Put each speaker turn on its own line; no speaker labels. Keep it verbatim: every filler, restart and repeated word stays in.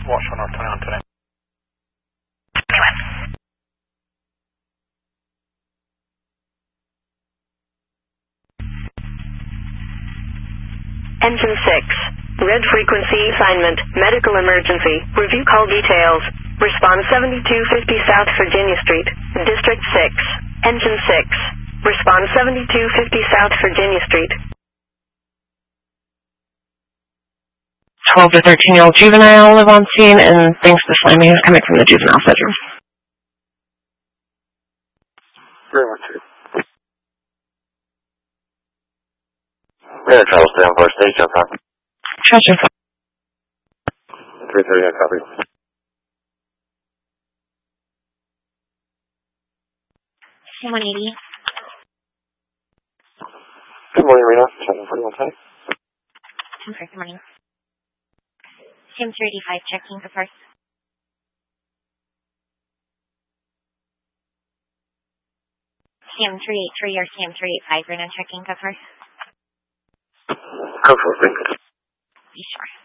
watch on North twenty-one today.
Engine six. Red frequency assignment. Medical emergency. Review call details. Respond seventy-two fifty South Virginia Street. District six. Engine six. Respond seventy-two fifty South Virginia Street.
twelve to thirteen year old juvenile live on scene and thinks the slamming is coming from the juvenile bedroom.
Very much. Yeah, travel stay on first stage, on time.
Treasure.
three thirty, I copy.
one eighty.
Good morning, Rena. Checking for you on time.
Good morning. C M three eighty-five, checking for first. C M three eighty-three or C M three eighty-five, Rena, checking for first.
Go for it, please.
Be sure.